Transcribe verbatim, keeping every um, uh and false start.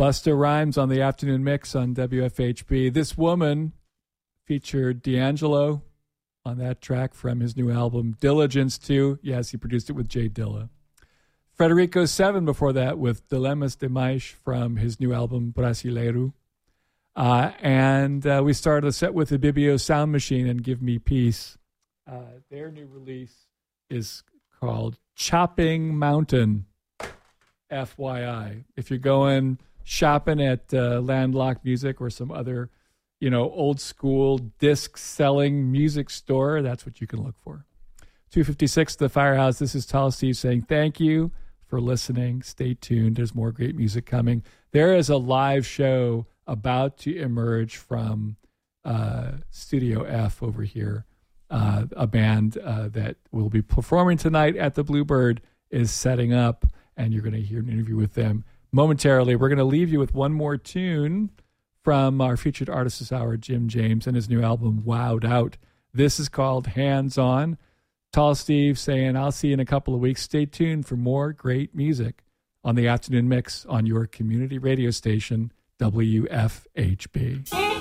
Busta Rhymes on the afternoon mix on W F H B. This woman featured D'Angelo on that track from his new album, Diligence two. Yes, he produced it with Jay Dilla. Frederico Seven before that with Dilemas de Mais from his new album, Brasileiro. Uh, and uh, we started the set with the Bibio Sound Machine and Give Me Peace. Uh, their new release is called Chopping Mountain, F Y I. If you're going shopping at uh, Landlocked Music or some other, you know, old school disc selling music store, that's what you can look for. two fifty-six, The Firehouse. This is Tall Steve saying thank you for listening. Stay tuned. There's more great music coming. There is a live show about to emerge from uh, Studio F over here. Uh, a band uh, that will be performing tonight at the Bluebird is setting up, and you're going to hear an interview with them momentarily. We're going to leave you with one more tune from our featured artist this hour, Jim James, and his new album, Wowed Out. This is called Hands On. Tall Steve saying, I'll see you in a couple of weeks. Stay tuned for more great music on the Afternoon Mix on your community radio station, W F H B.